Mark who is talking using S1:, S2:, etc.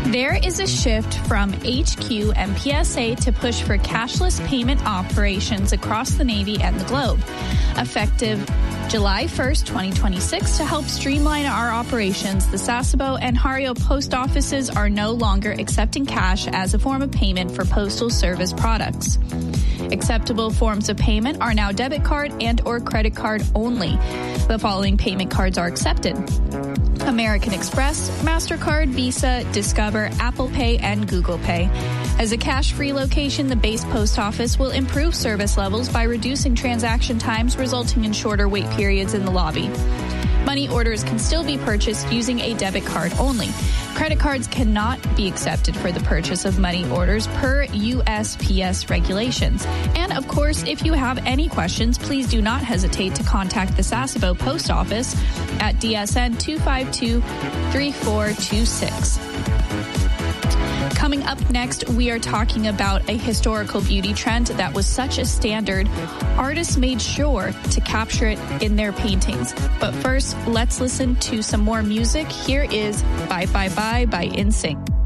S1: There is a shift from HQ and PSA to push for cashless payment operations across the Navy and the globe. Effective July 1st, 2026, to help streamline our operations, the Sasebo and Hario post offices are no longer accepting cash as a form of payment for postal service products. Acceptable forms of payment are now debit card and or credit card only. The following payment cards are accepted: American Express, MasterCard, Visa, Discover, Apple Pay, and Google Pay. As a cash-free location, the base post office will improve service levels by reducing transaction times, resulting in shorter wait periods in the lobby. Money orders can still be purchased using a debit card only. Credit cards cannot be accepted for the purchase of money orders per USPS regulations. And of course, if you have any questions, please do not hesitate to contact the Sasebo Post Office at DSN 252-3426. Coming up next, we are talking about a historical beauty trend that was such a standard, artists made sure to capture it in their paintings. But first, let's listen to some more music. Here is Bye Bye Bye by NSYNC.